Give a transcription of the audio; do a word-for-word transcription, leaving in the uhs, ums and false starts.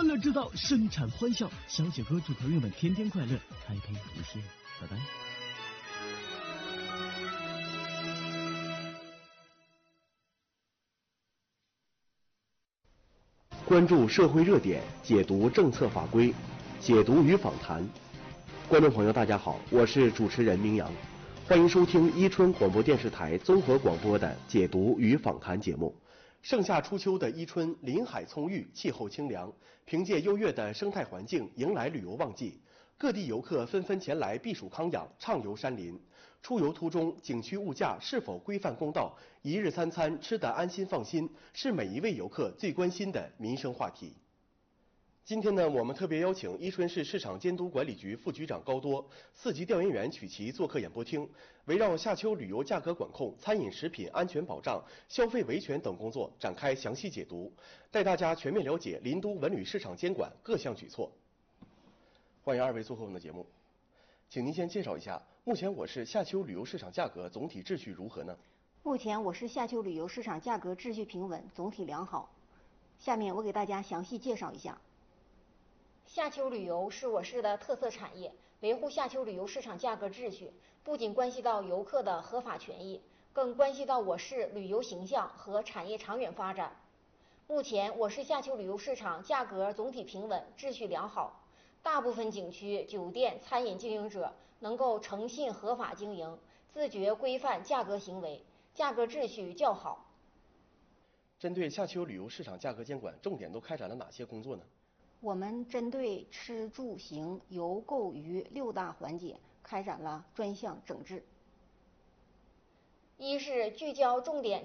欢乐制造，生产欢笑。小姐哥祝朋友们天天快乐，开开无限。拜拜。 关注社会热点，解读政策法规，解读与访谈。观众朋友，大家好，我是主持人明阳，欢迎收听伊春广播电视台综合广播的解读与访谈节目。盛夏初秋的伊春，林海葱郁，气候清凉，凭借优越的生态环境，迎来旅游旺季。各地游客纷纷前来避暑康养，畅游山林。出游途中，景区物价是否规范公道，一日三餐吃得安心放心，是每一位游客最关心的民生话题。今天呢，我们特别邀请伊春市市场监督管理局副局长高多、四级调研员曲奇做客演播厅，围绕夏秋旅游价格管控、餐饮食品安全保障、消费维权等工作展开详细解读，带大家全面了解林都文旅市场监管各项举措。欢迎二位做客我们的节目，请您先介绍一下，目前我市夏秋旅游市场价格总体秩序如何呢？ 目前我市夏秋旅游市场价格秩序平稳，总体良好。下面我给大家详细介绍一下。 夏秋旅游是我市的特色产业，维护夏秋旅游市场价格秩序，不仅关系到游客的合法权益，更关系到我市旅游形象和产业长远发展。目前，我市夏秋旅游市场价格总体平稳，秩序良好，大部分景区、酒店、餐饮经营者能够诚信合法经营，自觉规范价格行为，价格秩序较好。 针对夏秋旅游市场价格监管，重点都开展了哪些工作呢？ 我们针对吃住行游购娱六大环节开展了专项整治。 一是聚焦重点